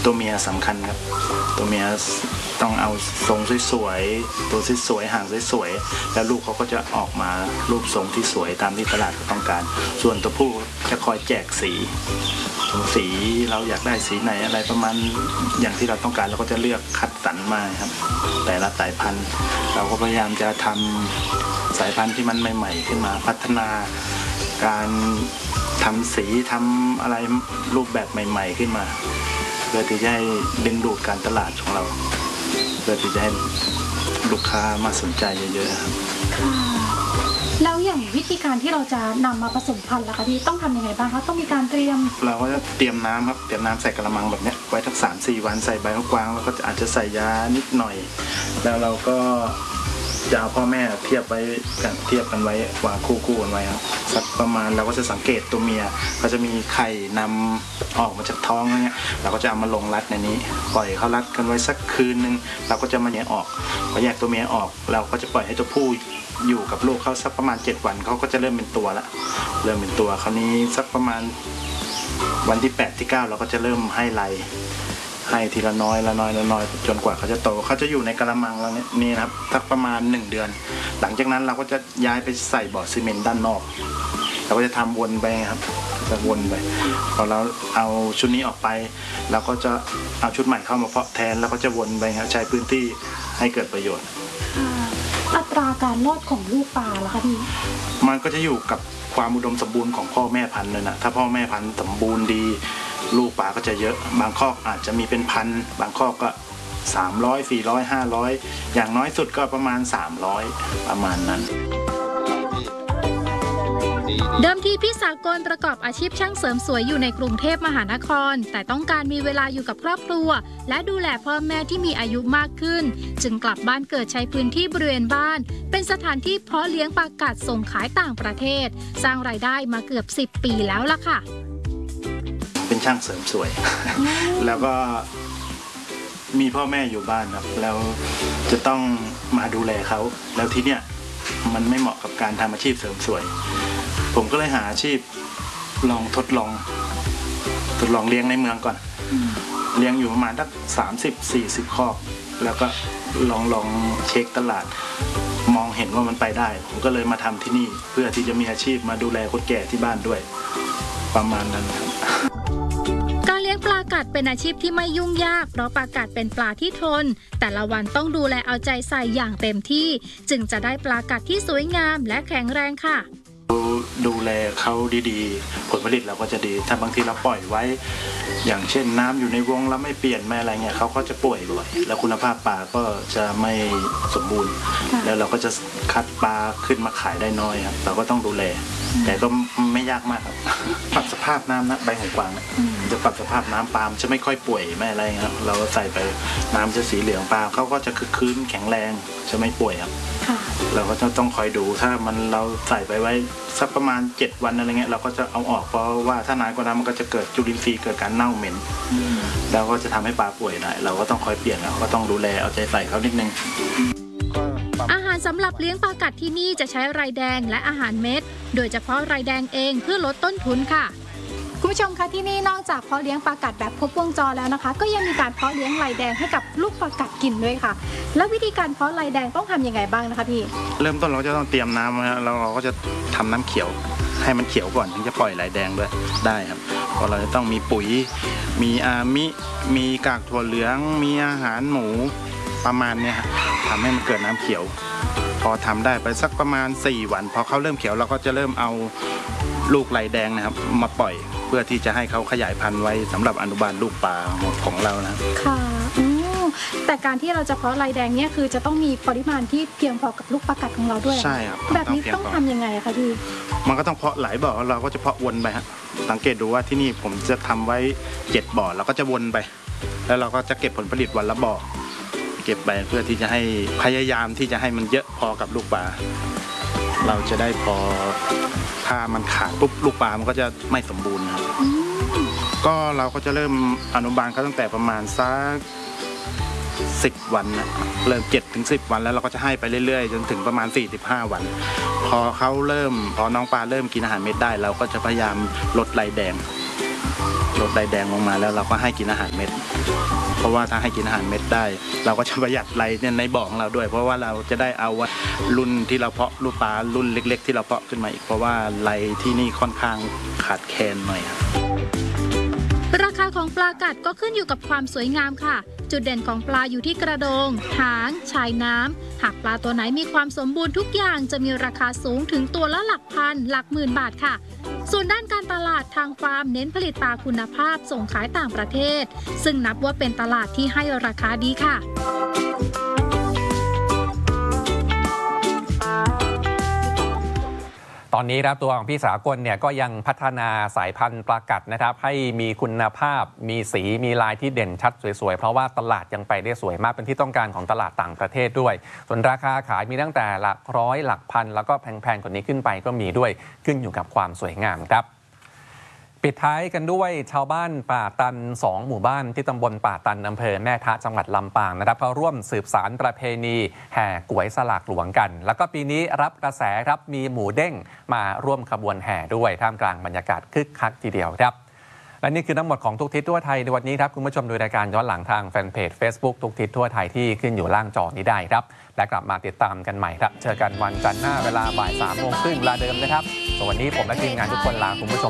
ตัวเมียสำคัญครับตัวเมียต้องเอาทรงสวยๆตัวสวยๆหางสวยๆแล้วลูกเขาก็จะออกมารูปทรงที่สวยตามที่ตลาดเขาต้องการส่วนตัวผู้จะคอยแจกสีเราอยากได้สีไหนอะไรประมาณอย่างที่เราต้องการเราก็จะเลือกคัดสรรมาครับแต่ละสายพันธุ์เราก็พยายามจะทำสายพันธุ์ที่มันใหม่ๆขึ้นมาพัฒนาการทำสีทำอะไรรูปแบบใหม่ๆขึ้นมาเพื่อที่จะให้ดึงดูดการตลาดของเราเพื่อที่จะให้ลูกค้ามาสนใจเยอะๆครับแล้วอย่างวิธีการที่เราจะนำมาผสมพันธุ์ล่ะคะพี่ต้องทำยังไงบ้างคะต้องมีการเตรียมเราก็จะเตรียมน้ำครับเตรียมน้ำใส่กระมังแบบนี้ไว้ทั้ง3-4 วันใส่ใบมะกวางแล้วก็อาจจะใส่ยานิดหน่อยแล้วเราก็จะเอาพ่อแม่เทียบกันไว้วางคู่กันไว้ครับสักประมาณเราก็จะสังเกตตัวเมียก็จะมีไข่นำออกมาจากท้องเนี้ยเราก็จะเอามาลงรัดในนี้ปล่อยเขารัดกันไว้สักคืนนึงเราก็จะมาแยกออกพอแยกตัวเมียออกเราก็จะปล่อยให้ตัวผู้อยู่กับลูกเขาสักประมาณ7 วันเขาก็จะเริ่มเป็นตัวละเริ่มเป็นตัวคราวนี้สักประมาณวันที่8 ที่ 9เราก็จะเริ่มให้ไล่ให้ทีละน้อยจนกว่าเขาจะโตเขาจะอยู่ในกระมังเรานี่นะครับสักประมาณ1 เดือนหลังจากนั้นเราก็จะย้ายไปใส่บ่อซีเมนต์ด้านนอกเราก็จะทำวนไปครับจะวนไปพอเราเอาชุดนี้ออกไปเราก็จะเอาชุดใหม่เข้ามาเพาะแทนแล้วก็จะวนไปครับใช้พื้นที่ให้เกิดประโยชน์อัตราการรอดของลูกปลาล่ะคะพี่มันก็จะอยู่กับความอุดมสมบูรณ์ของพ่อแม่พันธุ์เลยนะถ้าพ่อแม่พันธุ์สมบูรณ์ดีลูกปลาก็จะเยอะบางคอกอาจจะมีเป็นพันบางคอกก็300 400 500อย่างน้อยสุดก็ประมาณ300ประมาณนั้นเดิมทีพี่สากลประกอบอาชีพช่างเสริมสวยอยู่ในกรุงเทพมหานครแต่ต้องการมีเวลาอยู่กับครอบครัวและดูแลพ่อแม่ที่มีอายุมากขึ้นจึงกลับบ้านเกิดใช้พื้นที่บริเวณบ้านเป็นสถานที่เพาะเลี้ยงปลากัดส่งขายต่างประเทศสร้างรายได้มาเกือบ10 ปีแล้วล่ะค่ะเป็นช่างเสริมสวย แล้วก็มีพ่อแม่อยู่บ้านครับแล้วจะต้องมาดูแลเขาแล้วทีเนี้ยมันไม่เหมาะกับการทำอาชีพเสริมสวยผมก็เลยหาอาชีพทดลองเลี้ยงในเมืองก่อนเลี้ยงอยู่ประมาณสัก30-40 คอกแล้วก็ลองเช็คตลาดมองเห็นว่ามันไปได้ผมก็เลยมาทำที่นี่เพื่อที่จะมีอาชีพมาดูแลคนแก่ที่บ้านด้วยประมาณนั้นครับการเลี้ยงปลากัดเป็นอาชีพที่ไม่ยุ่งยากเพราะปลากัดเป็นปลาที่ทนแต่ละวันต้องดูแลเอาใจใส่อย่างเต็มที่จึงจะได้ปลากัดที่สวยงามและแข็งแรงค่ะดูแลเขาดีๆผลผลิตเราก็จะดีถ้าบางทีเราปล่อยไว้อย่างเช่นน้ำอยู่ในวงแล้วไม่เปลี่ยนไม่อะไรเงี้ยเขาก็จะป่วยบ่อยแล้วคุณภาพปลาก็จะไม่สมบูรณ์แล้วเราก็จะคัดปลาขึ้นมาขายได้น้อยครับเราก็ต้องดูแลแต่ก็ไม่ยากมากครับปรับสภาพน้ำนะใบหูกวางจะปรับสภาพน้ำปลาจะไม่ค่อยป่วยไม่อะไรครับเราใส่ไปน้ำจะสีเหลืองปลาเขาก็จะคืนแข็งแรงจะไม่ป่วยครับเราก็ต้องคอยดูถ้าเราใส่ไปไว้สักประมาณ7 วันอะไรเงี้ยเราก็จะเอาออกเพราะว่าถ้านานกว่านั้นมันก็จะเกิดจุลินทรีย์เกิดการเน่าเหม็นแล้วก็จะทำให้ปลาป่วยได้เราก็ต้องคอยเปลี่ยนเราก็ต้องดูแลเอาใจใส่เขานิดนึงอาหารสำหรับเลี้ยงปลากัดที่นี่จะใช้ไรแดงและอาหารเม็ดโดยเฉพาะไรแดงเองเพื่อลดต้นทุนค่ะคุณผู้ชมคะที่นี่นอกจากเพาะเลี้ยงปลากัดแบบครบวงจรแล้วนะคะก็ยังมีการเพาะเลี้ยงไรแดงให้กับลูกปลากัดกินด้วยค่ะแล้ววิธีการเพาะไรแดงต้องทำยังไงบ้างนะคะพี่เริ่มต้นเราจะต้องเตรียมน้ำนะเราก็จะทำน้ำเขียวให้มันเขียวก่อนถึงจะปล่อยไรแดงด้วยได้ครับเพราะเราจะต้องมีปุ๋ยมีอามิมีกากถั่วเหลืองมีอาหารหมูประมาณนี้ครับทำให้มันเกิดน้ำเขียวพอทำได้ไปสักประมาณ4 วันพอเขาเริ่มเขียวเราก็จะเริ่มเอาลูกไรแดงนะครับมาปล่อยเพื่อที่จะให้เขาขยายพันธุ์ไว้สำหรับอนุบาลลูกปลาของเรานะค่ะแต่การที่เราจะเพาะไรแดงเนี่ยคือจะต้องมีปริมาณที่เพียงพอกับลูกปลากัดของเราด้วยใช่ครับแบบนี้ต้องทำยังไงคะพี่มันก็ต้องเพาะหลายบ่อเราก็จะเพาะวนไปฮะสังเกตดูว่าที่นี่ผมจะทำไว้7 บ่อเราก็จะวนไปแล้วเราก็จะเก็บผลผลิตวันละบ่อเก็บไปเพื่อที่จะให้พยายามที่จะให้มันเยอะพอกับลูกปลาเราจะได้พอถ้ามันขาดปุ๊บลูกปลามันก็จะไม่สมบูรณ์ครับก็เราก็จะเริ่มอนุบาลเขาตั้งแต่ประมาณสัก10 วันนะเริ่ม7-10 วันแล้วเราก็จะให้ไปเรื่อยๆจนถึงประมาณ45 วันพอน้องปลาเริ่มกินอาหารเม็ดได้เราก็จะพยายามลดไรแดงลดลายแดงลงมาแล้วเราก็ให้กินอาหารเม็ดเพราะว่าถ้าให้กินอาหารเม็ดได้เราก็จะประหยัดไรเนี่ยในบ่อของเราด้วยเพราะว่าเราจะได้เอารุ่นที่เราเพาะลูกปลารุ่นเล็กๆที่เราเพาะขึ้นมาอีกเพราะว่าไรที่นี่ค่อนข้างขาดแคลนหน่อยครับราคาของปลากัดก็ขึ้นอยู่กับความสวยงามค่ะจุดเด่นของปลาอยู่ที่กระโดงหางชายน้ำหากปลาตัวไหนมีความสมบูรณ์ทุกอย่างจะมีราคาสูงถึงตัวละหลักพันหลักหมื่นบาทค่ะส่วนด้านการตลาดทางฟาร์มเน้นผลิตปลาคุณภาพส่งขายต่างประเทศซึ่งนับว่าเป็นตลาดที่ให้ราคาดีค่ะตอนนี้ครับตัวของพี่สากลเนี่ยก็ยังพัฒนาสายพันธุ์ปลากัดนะครับให้มีคุณภาพมีสีมีลายที่เด่นชัดสวยๆเพราะว่าตลาดยังไปได้สวยมากเป็นที่ต้องการของตลาดต่างประเทศด้วยส่วนราคาขายมีตั้งแต่หลักร้อยหลักพันแล้วก็แพงๆกว่านี้ขึ้นไปก็มีด้วยขึ้นอยู่กับความสวยงามครับปิดท้ายกันด้วยชาวบ้านป่าตัน2หมู่บ้านที่ตำบลป่าตันอำเภอแม่ทะจังหวัดลำปางนะครับเขาร่วมสืบสานประเพณีแห่ก๋วยสลากหลวงกันแล้วก็ปีนี้รับกระแสครับมีหมูเด้งมาร่วมขบวนแห่ด้วยท่ามกลางบรรยากาศคึกคักทีเดียวครับและนี่คือทั้งหมดของทุกทิศทั่วไทยในวันนี้ครับคุณผู้ชมดูรายการย้อนหลังทางแฟนเพจ Facebook ทุกทิศทั่วไทยที่ขึ้นอยู่ล่างจอนี้ได้ครับและกลับมาติดตามกันใหม่ครับเจอกันวันจันทร์หน้าเวลาบ่าย 3:30 นเวลาเดิมนะครับส่วนวันนี้ผมและทีมงานทุกคนลาคุณผู้ชม